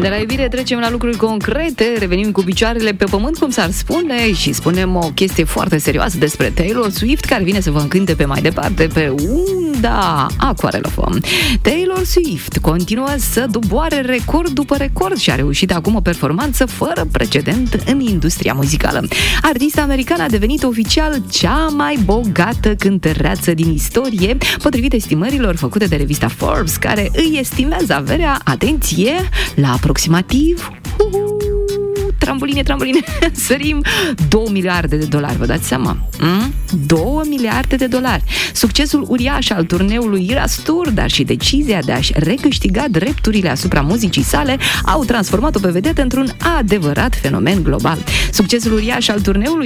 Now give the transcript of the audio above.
De la iubire trecem la lucruri concrete, revenim cu picioarele pe pământ, cum s-ar spune, și spunem o chestie foarte serioasă despre Taylor Swift, care vine să vă încânte pe mai departe pe unda Aquarelă. Taylor Swift continuă să doboare record după record și a reușit acum o performanță fără precedent în industria muzicală. Artista americană a devenit oficial cea mai bogată cântăreață din istorie, potrivit estimărilor făcute de revista Forbes, care îi estimează averea, atenție, la aproximativ trambuline, sărim 2 miliarde de dolari, vă dați seama? 2 miliarde de dolari. Succesul uriaș al turneului Eras Tour, dar și decizia de a-și recâștiga drepturile asupra muzicii sale au transformat-o pe vedetă într-un adevărat fenomen global. Succesul uriaș al turneului